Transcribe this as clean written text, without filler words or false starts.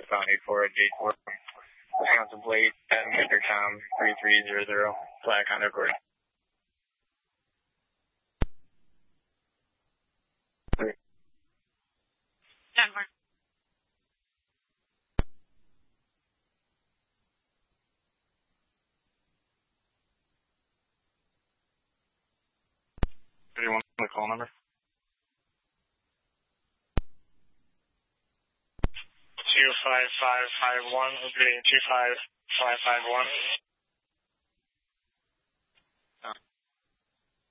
Found 84 at J4. Contemplate and Victor Tom 3300. Flag on record. Denver. The call number? 25551, repeating 25551.